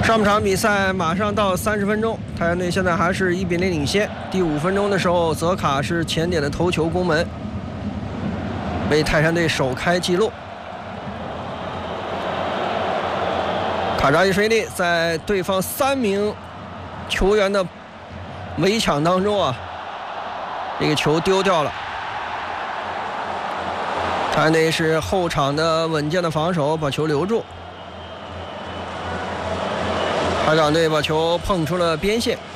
上半场比赛马上到30分钟，太阳队现在还是1比0领先。第5分钟的时候，泽卡是前点的头球攻门，为泰山队首开纪录。卡扎伊菲利在对方3名球员的围抢当中啊，这个球丢掉了。泰山队是后场的稳健的防守，把球留住。海港队把球碰出了边线。